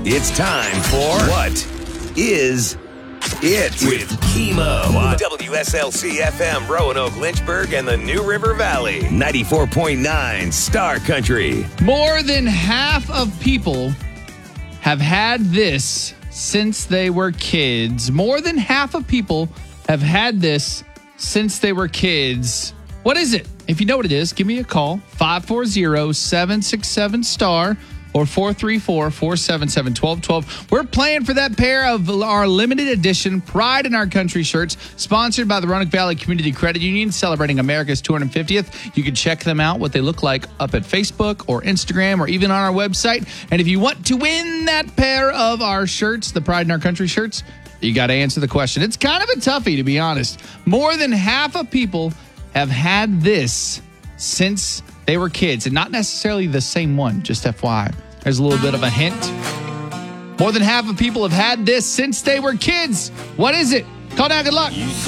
It's time for What Is It? With Chemo on WSLC-FM, Roanoke, Lynchburg, and the New River Valley. 94.9 Star Country. More than half of people have had this since they were kids. More than half of people have had this since they were kids. What is it? If you know what it is, give me a call. 540-767-STAR or 434-477-1212. We're playing for that pair of our limited edition Pride in Our Country shirts, sponsored by the Roanoke Valley Community Credit Union, celebrating America's 250th. You can check them out, what they look like, up at Facebook or Instagram or even on our website. And if you want to win that pair of our shirts, the Pride in Our Country shirts, you got to answer the question. It's kind of a toughie, to be honest. More than half of people have had this since they were kids, and not necessarily the same one, just FYI. There's a little bit of a hint. More than half of people have had this since they were kids. What is it? Call now, good luck.